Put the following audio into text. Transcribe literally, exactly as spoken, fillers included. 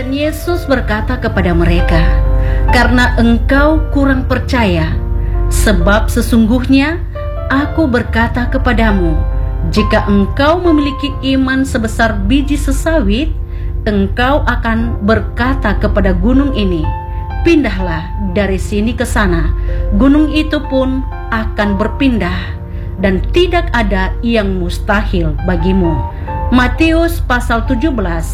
Dan Yesus berkata kepada mereka, "Karena engkau kurang percaya, sebab sesungguhnya aku berkata kepadamu, jika engkau memiliki iman sebesar biji sesawit, engkau akan berkata kepada gunung ini, pindahlah dari sini ke sana. Gunung itu pun akan berpindah, dan tidak ada yang mustahil bagimu." Matius pasal tujuh belas